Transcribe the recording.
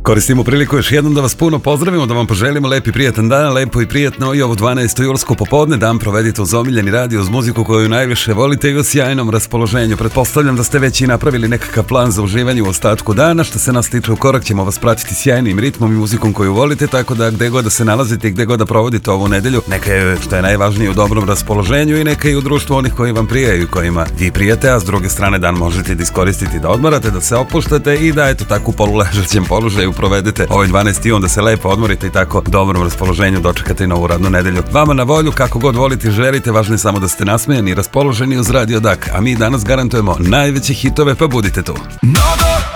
Koristimo priliku još jednom da vas puno pozdravimo, da vam poželimo lep i prijatan dan, lepo i prijatno i ovo 12. julsko popodne dan provedite uz omiljeni radio, uz muziku koju najviše volite i u sjajnom raspoloženju. Pretpostavljam da ste već i napravili nekakav plan za uživanje u ostatku dana. Što se nas tiče, u korak ćemo vas pratiti sjajnim ritmom i muzikom koju volite, tako da gde god da se nalazite i gde god da provodite ovu nedelju, neka je, što je najvažnije, u dobrom raspoloženju i neka je u društvu onih koji vam prijaju i kojima vi prijete, a s druge strane dan možete da iskoristiti da odmarate, da se opuštate i da eto tako u poluležećem položaju provedete ovaj 12. jun, da se lepo odmorite i tako u dobrom raspoloženju dočekate i novu radnu nedelju. Vama na volju, kako god volite i želite, važno je samo da ste nasmejani i raspoloženi uz Radio Dak, a mi danas garantujemo najveće hitove, pa budite tu.